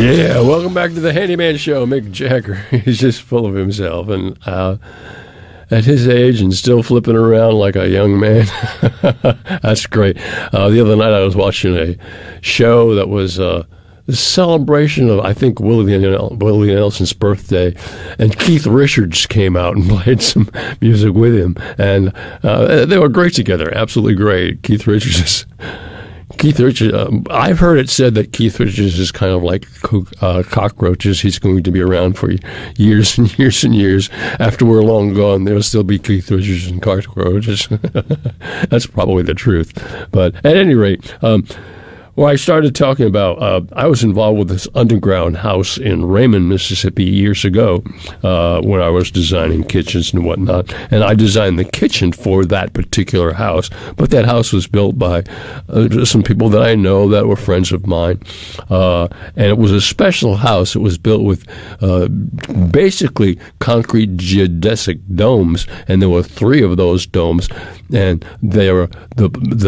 Yeah, welcome back to the Handyman Show. Mick Jagger, he's just full of himself, and at his age and still flipping around like a young man. That's great. The other night I was watching a show that was the celebration of, I think, Willie Nelson's birthday, and Keith Richards came out and played some music with him, and they were great together, absolutely great. Keith Richards, I've heard it said that Keith Richards is kind of like cockroaches. He's going to be around for years and years and years. After we're long gone, there'll still be Keith Richards and cockroaches. That's probably the truth. But at any rate, well, I started talking about, I was involved with this underground house in Raymond, Mississippi years ago when I was designing kitchens and whatnot. And I designed the kitchen for that particular house. But that house was built by some people that I know that were friends of mine. And it was a special house. It was built with basically concrete geodesic domes. And there were 3 of those domes. And they were the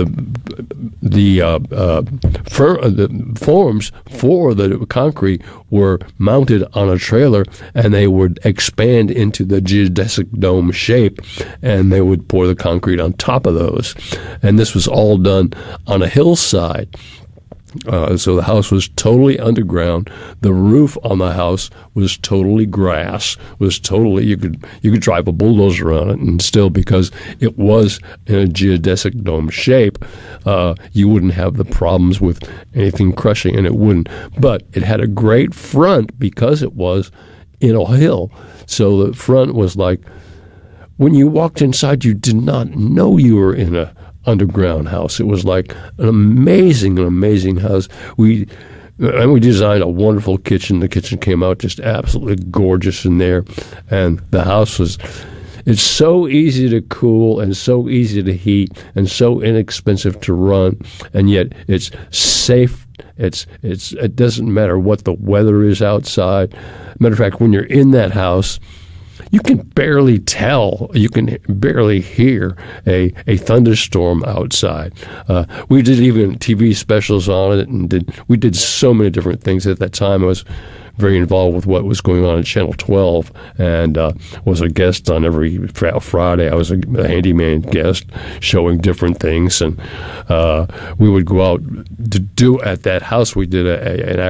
forms for the concrete were mounted on a trailer, and they would expand into the geodesic dome shape, and they would pour the concrete on top of those. And this was all done on a hillside. So the house was totally underground. The roof on the house was totally grass. Was totally you could drive a bulldozer on it, and still, because it was in a geodesic dome shape, you wouldn't have the problems with anything crushing, and it wouldn't. But it had a great front because it was in a hill. So the front was like, when you walked inside, you did not know you were in a underground house. It was like an amazing house. We designed a wonderful kitchen. The kitchen came out just absolutely gorgeous in there, and the house it's so easy to cool and so easy to heat and so inexpensive to run, and yet it's safe. It doesn't matter what the weather is outside. Matter of fact, when you're in that house, you can barely tell, you can barely hear a thunderstorm outside. We did even TV specials on it, and we did so many different things. At that time, I was very involved with what was going on at Channel 12, and was a guest on every Friday. I was a handyman guest showing different things, and we would go out to do at that house. We did an